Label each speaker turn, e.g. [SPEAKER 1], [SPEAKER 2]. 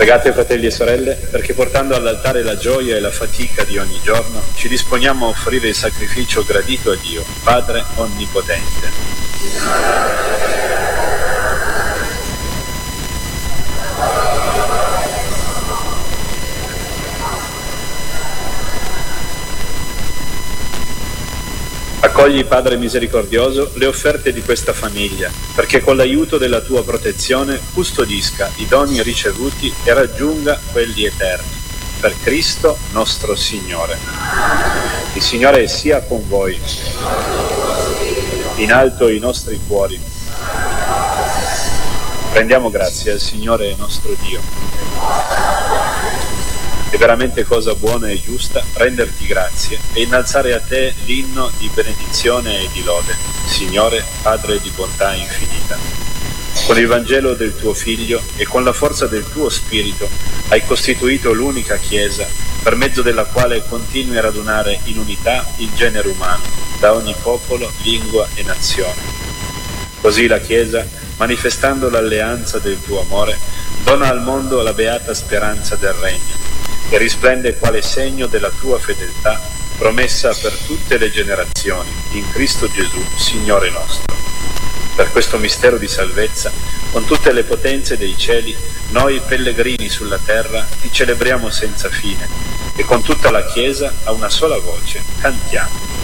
[SPEAKER 1] Pregate, fratelli e sorelle, perché portando all'altare la gioia e la fatica di ogni giorno, ci disponiamo a offrire il sacrificio gradito a Dio, Padre Onnipotente. Accogli, Padre misericordioso, le offerte di questa famiglia, perché con l'aiuto della tua protezione custodisca i doni ricevuti e raggiunga quelli eterni. Per Cristo nostro Signore. Il Signore sia con voi. In alto i nostri cuori. Rendiamo grazie al Signore nostro Dio. È veramente cosa buona e giusta renderti grazie e innalzare a te l'inno di benedizione e di lode, Signore, Padre di bontà infinita. Con il Vangelo del tuo Figlio e con la forza del tuo Spirito hai costituito l'unica Chiesa, per mezzo della quale continui a radunare in unità il genere umano, da ogni popolo, lingua e nazione. Così la Chiesa, manifestando l'alleanza del tuo amore, dona al mondo la beata speranza del Regno, e risplende quale segno della tua fedeltà, promessa per tutte le generazioni, in Cristo Gesù, Signore nostro. Per questo mistero di salvezza, con tutte le potenze dei cieli, noi pellegrini sulla terra ti celebriamo senza fine, e con tutta la Chiesa a una sola voce cantiamo.